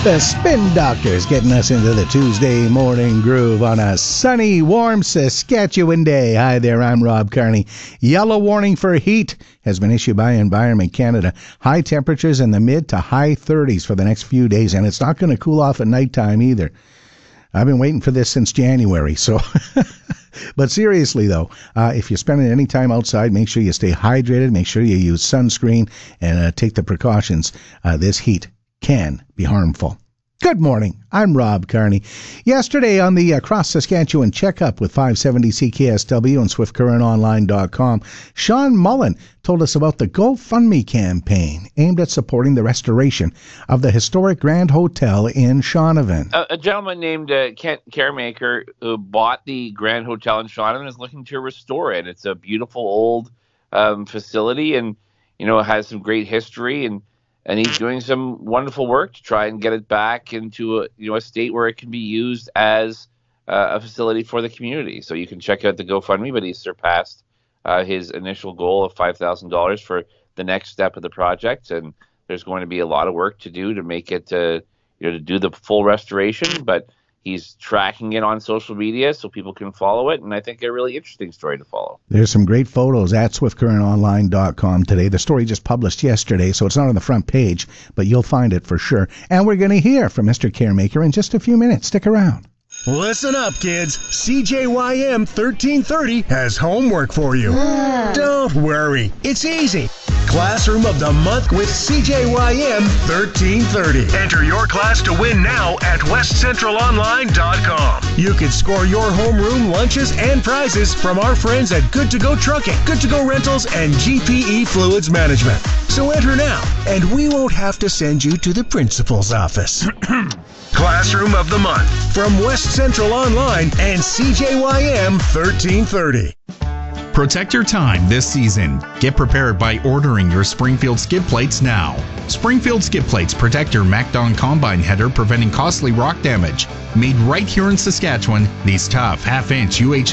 The Spin Doctors getting us into the Tuesday morning groove on a sunny, warm Saskatchewan day. Hi there, I'm Rob Carney. Yellow warning for heat has been issued by Environment Canada. High temperatures in the mid to high 30s for the next few days, and it's not going to cool off at nighttime either. I've been waiting for this since January, so... But seriously, though, if you're spending any time outside, make sure you stay hydrated, make sure you use sunscreen, and take the precautions. This heat can be harmful. Good morning. I'm Rob Carney. Yesterday on the Cross Saskatchewan Checkup with 570 CKSW and SwiftCurrentOnline.com, Sean Mullen told us about the GoFundMe campaign aimed at supporting the restoration of the historic Grand Hotel in Shaunavon. A gentleman named Kent Caremaker who bought the Grand Hotel in Shaunavon is looking to restore it. It's a beautiful old facility, and it has some great history, and he's doing some wonderful work to try and get it back into a state where it can be used as a facility for the community. So you can check out the GoFundMe, but he's surpassed his initial goal of $5,000 for the next step of the project, and there's going to be a lot of work to do to make it to do the full restoration. But he's tracking it on social media so people can follow it, and I think a really interesting story to follow. There's some great photos at SwiftCurrentOnline.com today. The story just published yesterday, so it's not on the front page, but you'll find it for sure. And we're going to hear from Mr. Caremaker in just a few minutes. Stick around. Listen up, kids. CJYM 1330 has homework for you. Don't worry. It's easy. Classroom of the Month with CJYM 1330. Enter your class to win now at westcentralonline.com. You can score your homeroom lunches and prizes from our friends at Good To Go Trucking, Good To Go Rentals, and GPE Fluids Management. So enter now, and we won't have to send you to the principal's office. Classroom of the Month from West Central Online and CJYM 1330. Protect your time this season. Get prepared by ordering your Springfield skid plates now. Springfield skid plates protect your MacDon combine header, preventing costly rock damage. Made right here in Saskatchewan, these tough half-inch UHF